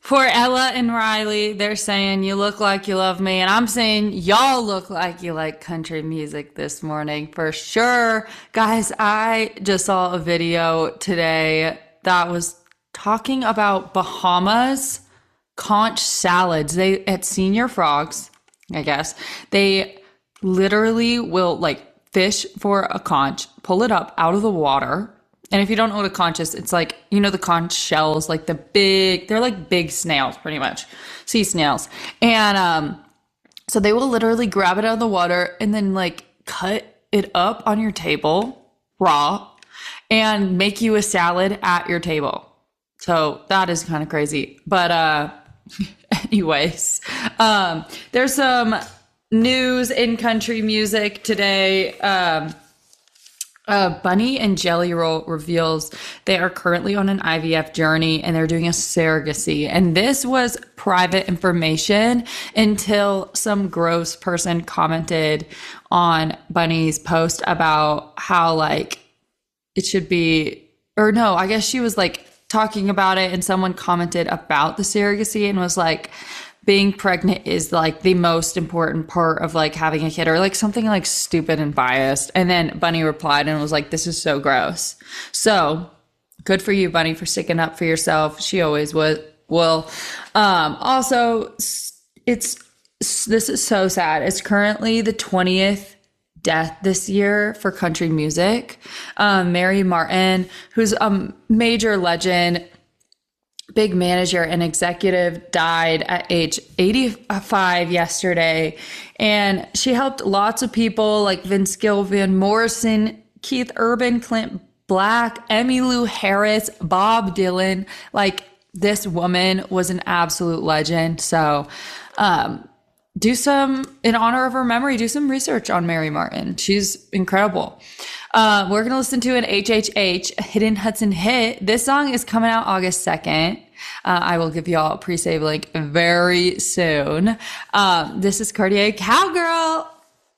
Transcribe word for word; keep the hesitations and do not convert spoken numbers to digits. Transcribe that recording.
For Ella and Riley, they're saying you look like you love me, and I'm saying y'all look like you like country music this morning for sure. Guys, I just saw a video today that was talking about Bahamas conch salads. They at Senior Frogs, I guess, they literally will like fish for a conch, pull it up out of the water. And if you don't know what a conch is, it's like, you know, the conch shells, like the big, they're like big snails, pretty much, sea snails. And um, so they will literally grab it out of the water and then like cut it up on your table raw and make you a salad at your table. So that is kind of crazy. But uh, anyways, um, there's some news in country music today. Um, Uh, Bunny and Jelly Roll reveals they are currently on an I V F journey and they're doing a surrogacy. And this was private information until some gross person commented on Bunny's post about how like it should be, or no, I guess she was like talking about it and someone commented about the surrogacy and was like, being pregnant is like the most important part of like having a kid or like something like stupid and biased. And then Bunny replied and was like, this is so gross. So good for you, Bunny, for sticking up for yourself. She always would, will. Um, also, it's, this is so sad. It's currently the twentieth death this year for country music. Um, Mary Martin, who's a major legend, big manager and executive, died at age eighty-five yesterday. And she helped lots of people like Vince Gill, Van Morrison, Keith Urban, Clint Black, Emmylou Harris, Bob Dylan. Like this woman was an absolute legend. So um, do some, in honor of her memory, do some research on Mary Martin. She's incredible. Uh, we're going to listen to an H H H, Hidden Hudson hit. This song is coming out August second. Uh, I will give y'all a pre-save link very soon. Um, this is Cartier Cowgirl.